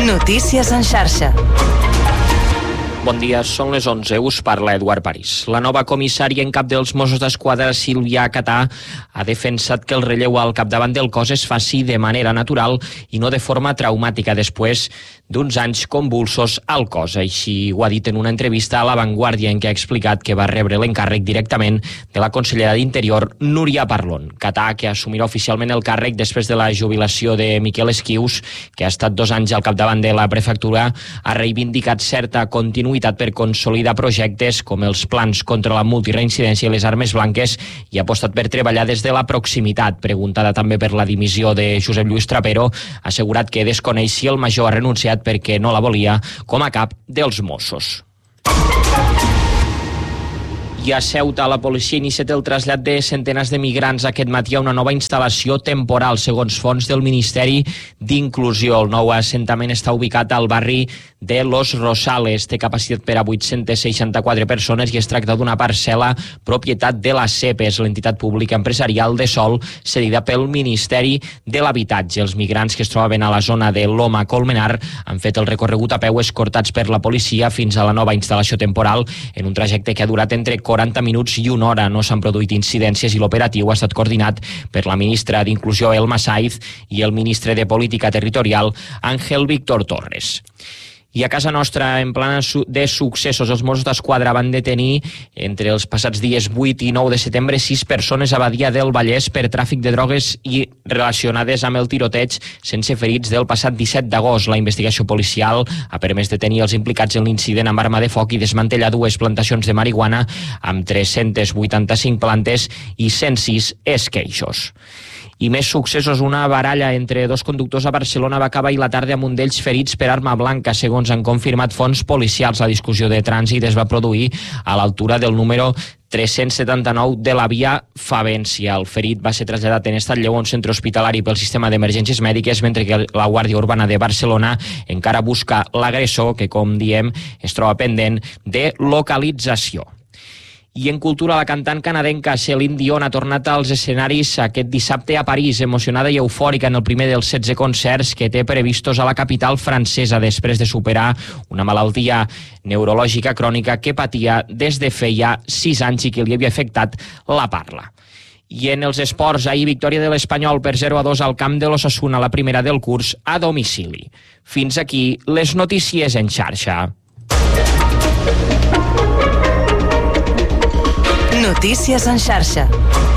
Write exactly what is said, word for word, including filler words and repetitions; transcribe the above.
Notícies en xarxa. Bon dia, són les onze, us parla Eduard París. La nova comissària en cap dels Mossos d'Esquadra, Sílvia Catà, ha defensat que el relleu al capdavant del cos es faci de manera natural i no de forma traumàtica després d'uns anys convulsos al cos. Així ho ha dit en una entrevista a La Vanguardia, en què ha explicat que va rebre l'encàrrec directament de la consellera d'Interior, Núria Parlon. Catà, que assumirà oficialment el càrrec després de la jubilació de Miquel Esquius, que ha estat dos anys al capdavant de la prefectura, ha reivindicat certa continuïtat per consolidar projectes com els plans contra la multireincidència i les armes blanques i ha apostat per treballar des de la proximitat. Preguntada també per la dimissió de Josep Lluís Trapero, ha assegurat que desconeix si el major ha renunciat perquè no la volia com a cap dels Mossos. I a Ceuta, la policia ha iniciat el trasllat de centenars de migrants aquest matí a una nova instal·lació temporal, segons fonts del Ministeri d'Inclusió. El nou assentament està ubicat al barri de Los Rosales. Té capacitat per a vuit-centes seixanta-quatre persones i es tracta d'una parcel·la propietat de la CEPES, l'entitat pública empresarial de sòl cedida pel Ministeri de l'Habitatge. Els migrants que es trobaven a la zona de Loma Colmenar han fet el recorregut a peu escortats per la policia fins a la nova instal·lació temporal en un trajecte que ha durat entre quaranta minuts i una hora. No s'han produït incidències i l'operatiu ha estat coordinat per la ministra d'Inclusió, Elma Saiz, i el ministre de Política Territorial, Ángel Víctor Torres. I a casa nostra, en plana de successos, els Mossos d'Esquadra van detenir entre els passats dies vuit i nou de setembre sis persones a Badia del Vallès per tràfic de drogues i relacionades amb el tiroteig sense ferits del passat disset d'agost. La investigació policial ha permès detenir els implicats en l'incident amb arma de foc i desmantellar dues plantacions de marihuana amb tres-centes vuitanta-cinc plantes i cent sis esqueixos. I més successos. Una baralla entre dos conductors a Barcelona va acabar ahir la tarda amb un d'ells ferits per arma blanca. Segons han confirmat fonts policials, la discussió de trànsit es va produir a l'altura del número tres-cents setanta-nou de la via Favència. El ferit va ser traslladat en estat lleu a un centre hospitalari pel sistema d'emergències mèdiques, mentre que la Guàrdia Urbana de Barcelona encara busca l'agressor, que, com diem, es troba pendent de localització. I en cultura, la cantant canadenca Celine Dion ha tornat als escenaris aquest dissabte a París, emocionada i eufòrica en el primer dels setze concerts que té previstos a la capital francesa, després de superar una malaltia neurològica crònica que patia des de feia sis anys i que li havia afectat la parla. I en els esports, ahir victòria de l'Espanyol per zero a dos al camp de l'Osasuna, la primera del curs, a domicili. Fins aquí les notícies en xarxa. Notícies en xarxa.